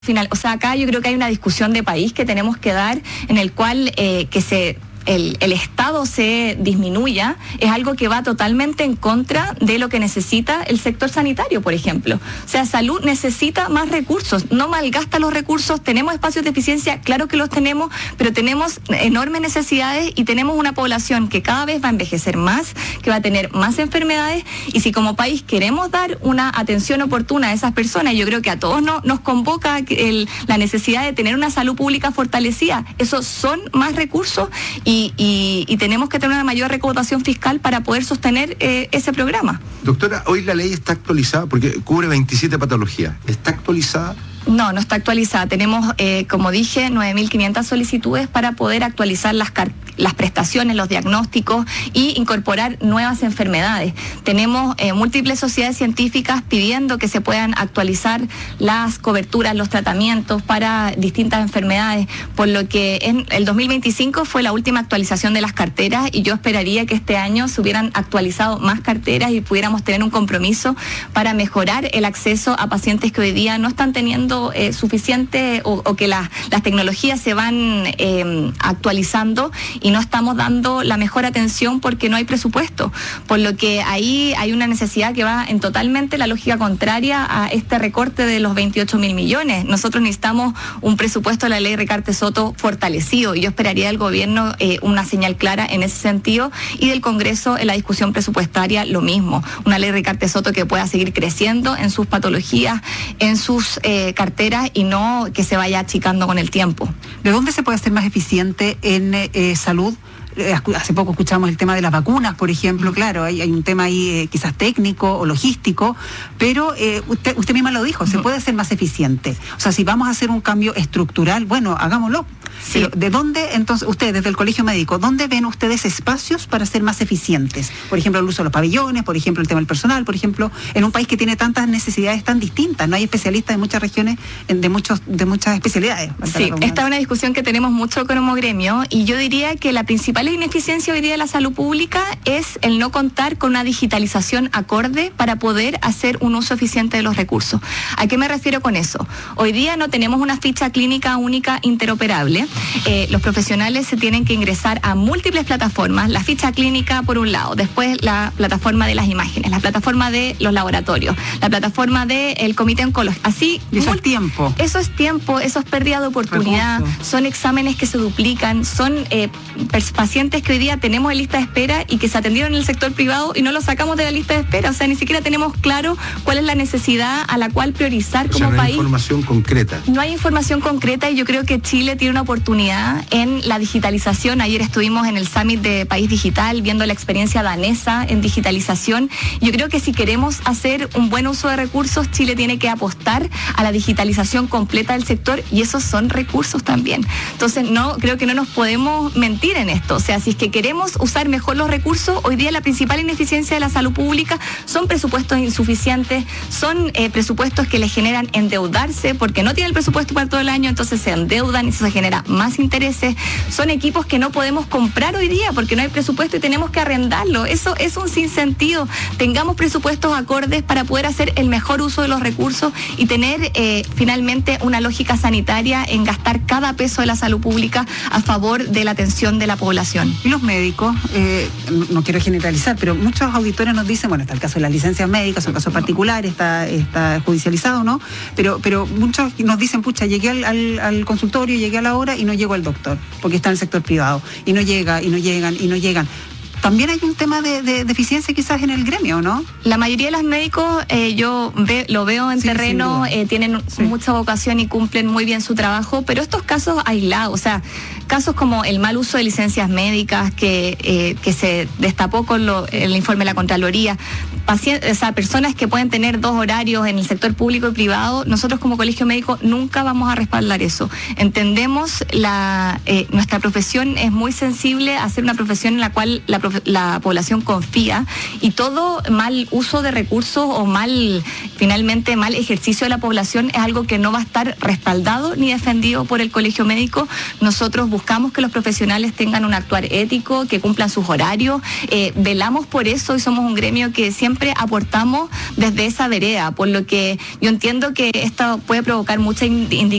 final, o sea, acá yo creo que hay una discusión de país que tenemos que dar en el cual el Estado se disminuya, es algo que va totalmente en contra de lo que necesita el sector sanitario, por ejemplo. O sea, salud necesita más recursos, no malgasta los recursos, tenemos espacios de eficiencia, claro que los tenemos, pero tenemos enormes necesidades y tenemos una población que cada vez va a envejecer más, que va a tener más enfermedades, y si como país queremos dar una atención oportuna a esas personas, yo creo que a todos nos convoca la necesidad de tener una salud pública fortalecida. Esos son más recursos y tenemos que tener una mayor recaudación fiscal para poder sostener ese programa. Doctora, hoy la ley está actualizada porque cubre 27 patologías. ¿Está actualizada? No está actualizada. Tenemos, como dije, 9.500 solicitudes para poder actualizar las prestaciones, los diagnósticos y incorporar nuevas enfermedades. Tenemos múltiples sociedades científicas pidiendo que se puedan actualizar las coberturas, los tratamientos para distintas enfermedades, por lo que en el 2025 fue la última actualización de las carteras y yo esperaría que este año se hubieran actualizado más carteras y pudiéramos tener un compromiso para mejorar el acceso a pacientes que hoy día no están teniendo suficiente o que las tecnologías se van actualizando y no estamos dando la mejor atención porque no hay presupuesto, por lo que ahí hay una necesidad que va en totalmente la lógica contraria a este recorte de los 28.000 millones. Nosotros necesitamos un presupuesto de la ley Recarte-Soto fortalecido y yo esperaría del gobierno una señal clara en ese sentido y del Congreso en la discusión presupuestaria lo mismo, una ley Recarte-Soto que pueda seguir creciendo en sus patologías, en sus carteras y no que se vaya achicando con el tiempo. ¿De dónde se puede ser más eficiente en salud? Hace poco escuchamos el tema de las vacunas, por ejemplo. Claro, hay un tema ahí quizás técnico o logístico, pero usted misma lo dijo, se puede ser más eficiente. O sea, si vamos a hacer un cambio estructural, bueno, hagámoslo. Sí. Pero ¿de dónde, entonces, ustedes, desde el Colegio Médico, dónde ven ustedes espacios para ser más eficientes? Por ejemplo, el uso de los pabellones, por ejemplo, el tema del personal, por ejemplo, en un país que tiene tantas necesidades tan distintas, no hay especialistas en muchas regiones, de muchas especialidades. Sí, esta es una discusión que tenemos mucho con Homogremio y yo diría que la principal ineficiencia hoy día de la salud pública es el no contar con una digitalización acorde para poder hacer un uso eficiente de los recursos. ¿A qué me refiero con eso? Hoy día no tenemos una ficha clínica única interoperable. Los profesionales se tienen que ingresar a múltiples plataformas, la ficha clínica por un lado, después la plataforma de las imágenes, la plataforma de los laboratorios, la plataforma del comité oncológico. Así, y eso es tiempo. Eso es tiempo, eso es pérdida de oportunidad, son exámenes que se duplican, son pacientes que hoy día tenemos en lista de espera y que se atendieron en el sector privado y no los sacamos de la lista de espera. O sea, ni siquiera tenemos claro cuál es la necesidad a la cual priorizar como país. No hay información concreta. No hay información concreta y yo creo que Chile tiene una oportunidad en la digitalización. Ayer estuvimos en el Summit de País Digital viendo la experiencia danesa en digitalización. Yo creo que si queremos hacer un buen uso de recursos, Chile tiene que apostar a la digitalización completa del sector y esos son recursos también. Entonces, creo que no nos podemos mentir en esto. O sea, si es que queremos usar mejor los recursos, hoy día la principal ineficiencia de la salud pública son presupuestos insuficientes, son presupuestos que les generan endeudarse porque no tienen el presupuesto para todo el año, entonces se endeudan y eso se genera más intereses, son equipos que no podemos comprar hoy día porque no hay presupuesto y tenemos que arrendarlo. Eso es un sinsentido. Tengamos presupuestos acordes para poder hacer el mejor uso de los recursos y tener finalmente una lógica sanitaria en gastar cada peso de la salud pública a favor de la atención de la población. Y los médicos, no quiero generalizar, pero muchos auditores nos dicen, bueno, está el caso de las licencias médicas, son casos particulares, está judicializado, ¿no? Pero muchos nos dicen, pucha, llegué al consultorio, llegué a la hora y no llego al doctor, porque está en el sector privado, y no llegan. También hay un tema de deficiencia quizás en el gremio, ¿no? La mayoría de los médicos, lo veo en terreno, tienen mucha vocación y cumplen muy bien su trabajo, pero estos casos aislados, o sea, casos como el mal uso de licencias médicas que se destapó con el informe de la Contraloría, personas que pueden tener 2 horarios en el sector público y privado, nosotros como Colegio Médico nunca vamos a respaldar eso. Entendemos nuestra profesión es muy sensible a ser una profesión en la cual la la población confía, y todo mal uso de recursos o finalmente mal ejercicio de la población es algo que no va a estar respaldado ni defendido por el Colegio Médico. Nosotros buscamos que los profesionales tengan un actuar ético, que cumplan sus horarios, velamos por eso y somos un gremio que siempre aportamos desde esa vereda, por lo que yo entiendo que esto puede provocar mucha indignación